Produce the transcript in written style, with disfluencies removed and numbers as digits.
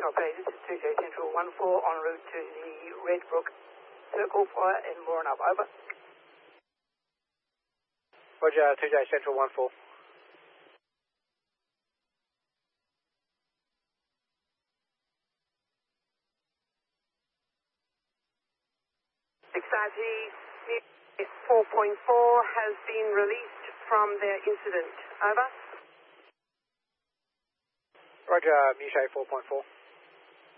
Okay, this is 2J Central 14 en route to the Red Brook Circle Fire in Moranub. Over. Roger, 2J Central 14. 4.4 has been released from their incident. Over. Roger, Miche 4.4.